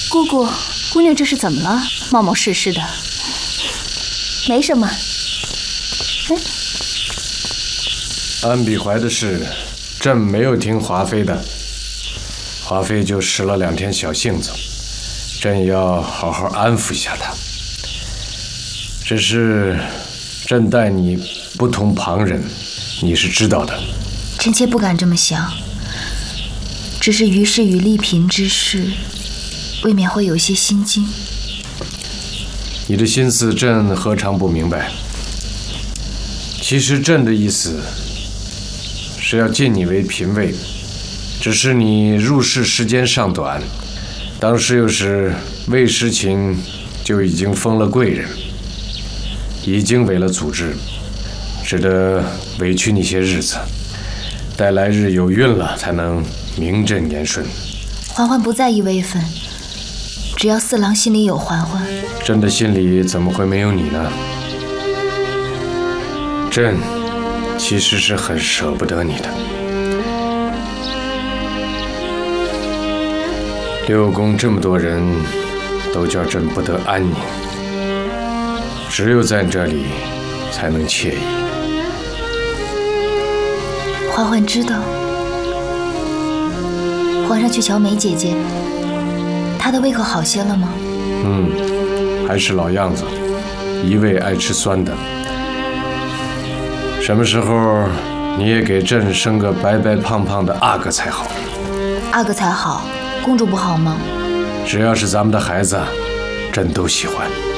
姑姑，姑娘这是怎么了？冒冒失失的。没什么。哎， 安比怀的事，朕没有听华妃的。华妃就使了2天小性子，朕要好好安抚一下她。只是，朕待你不同旁人，你是知道的。 臣妾不敢这么想，只是于氏与丽嫔之事，未免会有些心惊。 你的心思，朕何尝不明白？其实朕的意思是要晋你为嫔位，只是你入仕时间尚短，当时又是魏时晴就已经封了贵人，已经违了祖制，只得委屈你些日子，待来日有孕了，才能名正言顺。 嬛嬛不在意位分，只要四郎心里有嬛嬛。 朕的心里怎么会没有你呢？朕其实是很舍不得你的。六宫这么多人，都叫朕不得安宁，只有在这里才能惬意。 嬛嬛知道，皇上去瞧梅姐姐，她的胃口好些了吗？ 还是老样子，一味爱吃酸的。什么时候你也给朕生个白白胖胖的阿哥才好。 阿哥才好，公主不好吗？ 只要是咱们的孩子，朕都喜欢。